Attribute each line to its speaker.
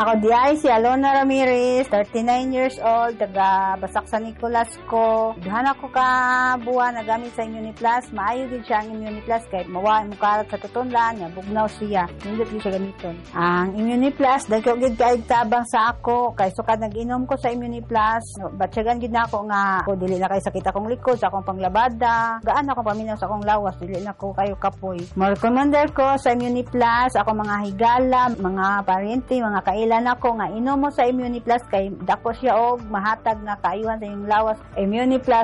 Speaker 1: Ako di ay si Alona Ramirez, 39 years old, taga Basak San Nicolas ko. Duhan ako ka buwan nagamit sa Immuniplus. Maayo din siya ang Immuniplus kahit mawa mo karat sa tutunlan, nga bugnaw siya. Hindi din siya gamiton. Ang Immuniplus, dahil ko gid kaig tabang sa ako, kay sukad nag-inom ko sa Immuniplus. Batyagan gid na ako nga ako dili na kay sakit akong likod sa akong panglabada. Gaan ako paminaw sa akong lawas, dili na ko kayo kapoy. Mo recommender ko sa Immuniplus, ako mga higala, mga paryente, mga kailan ako nga inom mo sa Immuniplus kay dako siya og mahatag nga kaayuhan sa inyong lawas. Immuniplus